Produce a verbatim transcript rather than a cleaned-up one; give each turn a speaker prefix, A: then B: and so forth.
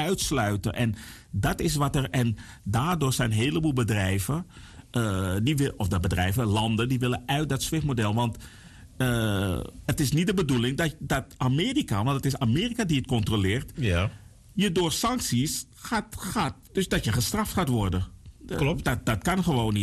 A: uitsluiten. En dat is wat er. En daardoor zijn een heleboel bedrijven, uh, die wil, of dat bedrijven, landen, die willen uit dat SWIFT-model. Want uh, het is niet de bedoeling dat, dat Amerika, want het is Amerika die het controleert,
B: ja.
A: je door sancties gaat, gaat, dus dat je gestraft gaat worden.
B: Klopt.
A: Dat, dat kan gewoon niet.